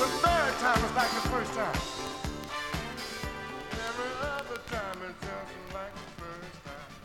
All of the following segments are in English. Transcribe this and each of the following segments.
The third time is like the first time. Every other time is just like the first time.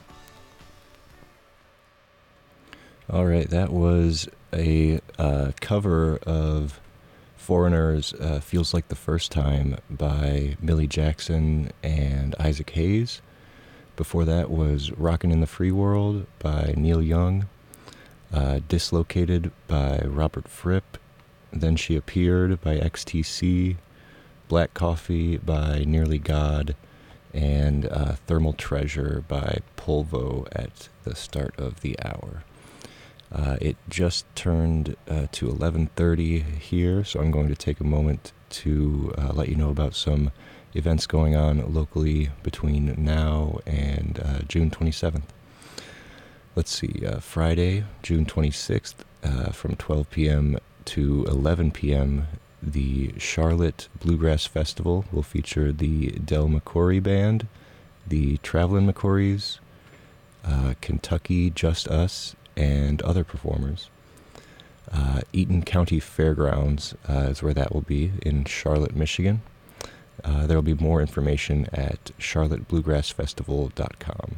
All right, that was a cover of Foreigner's Feels Like the First Time by Millie Jackson and Isaac Hayes. Before that was Rockin' in the Free World by Neil Young, Dislocated by Robert Fripp, Then She Appeared by XTC, Black Coffee by Nearly God, and Thermal Treasure by Polvo at the start of the hour. It just turned to 11:30 here, so I'm going to take a moment to let you know about some events going on locally between now and June 27th. Let's see, Friday, June 26th, from 12 p.m. to 11 p.m., the Charlotte Bluegrass Festival will feature the Del McCoury Band, the Travelin' McCourys, Kentucky Just Us, and other performers. Eaton County Fairgrounds is where that will be in Charlotte, Michigan. There will be more information at charlottebluegrassfestival.com.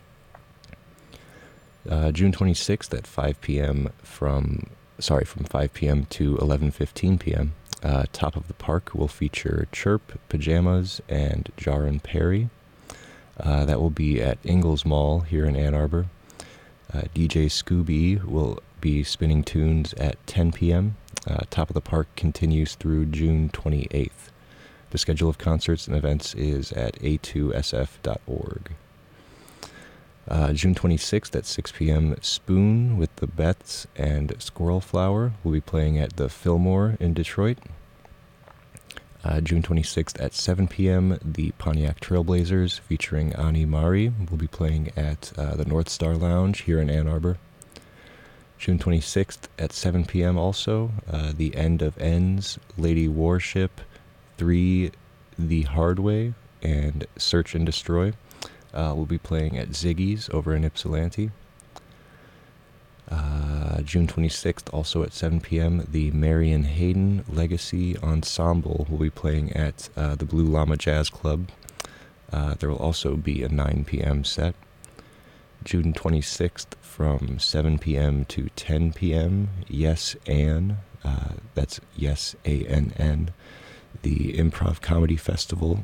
June 26th at 5 p.m. from 5 p.m. to 11:15 p.m. Top of the Park will feature Chirp, Pajamas, and Jaron Perry. That will be at Ingalls Mall here in Ann Arbor. DJ Scooby will be spinning tunes at 10 p.m. Top of the Park continues through June 28th. The schedule of concerts and events is at a2sf.org. June 26th at 6 p.m., Spoon with the Beths and Squirrel Flower will be playing at the Fillmore in Detroit. June 26th at 7 p.m., the Pontiac Trailblazers featuring Ani Mari will be playing at the North Star Lounge here in Ann Arbor. June 26th at 7 p.m. also, the End of Ends, Lady Warship, 3 The Hard Way, and Search and Destroy will be playing at Ziggy's over in Ypsilanti. June 26th, also at 7 p.m., the Marion Hayden Legacy Ensemble will be playing at the Blue Llama Jazz Club. There will also be a 9 p.m. set. June 26th, from 7 p.m. to 10 p.m., Yes Ann, that's Yes A-N-N, the Improv Comedy Festival.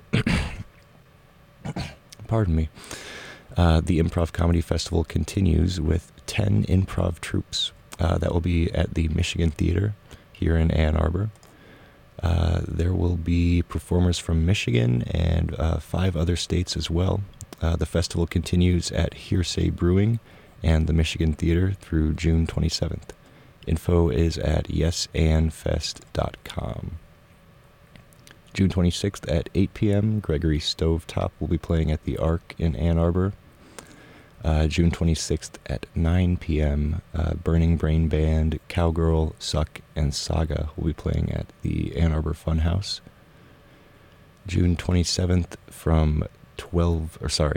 Pardon me. The Improv Comedy Festival continues with 10 improv troupes. That will be at the Michigan Theater here in Ann Arbor. There will be performers from Michigan and 5 other states as well. The festival continues at Hearsay Brewing and the Michigan Theater through June 27th. Info is at yesannfest.com. June 26th at 8 p.m., Gregory Stovetop will be playing at the Arc in Ann Arbor. June 26th at 9 p.m., Burning Brain Band, Cowgirl, Suck, and Saga will be playing at the Ann Arbor Funhouse. June 27th from 12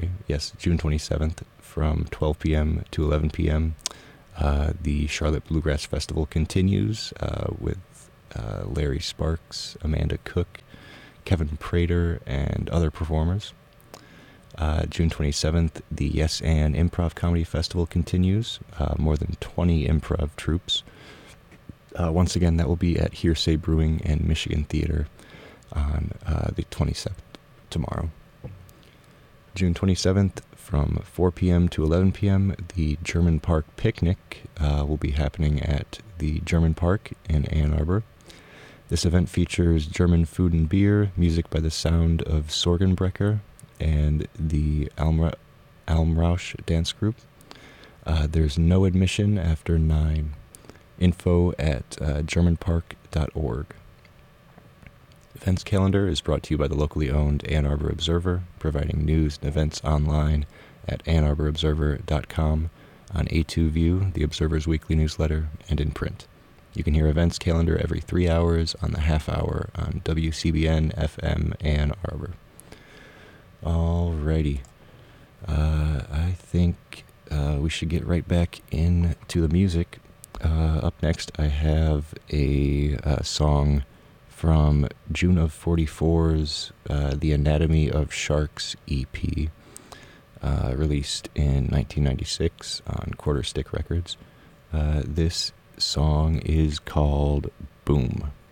p.m. to 11 p.m., the Charlotte Bluegrass Festival continues with Larry Sparks, Amanda Cook, Kevin Prater, and other performers. June 27th, the Yes Ann Improv Comedy Festival continues, more than 20 improv troupes. Once again, that will be at Hearsay Brewing and Michigan Theater on the 27th, tomorrow. June 27th, from 4 p.m. to 11 p.m., the German Park Picnic will be happening at the German Park in Ann Arbor. This event features German food and beer, music by the sound of Sorgenbrecher, and the Almrausch Dance Group. There's no admission after 9. Info at germanpark.org. Events calendar is brought to you by the locally owned Ann Arbor Observer, providing news and events online at annarborobserver.com, on A2View, the Observer's weekly newsletter, and in print. You can hear events calendar every 3 hours on the half hour on WCBN FM Ann Arbor. Alrighty. I think we should get right back into the music. Up next, I have a song from June of 44's The Anatomy of Sharks EP, released in 1996 on Quarter Stick Records. This song is called Boom.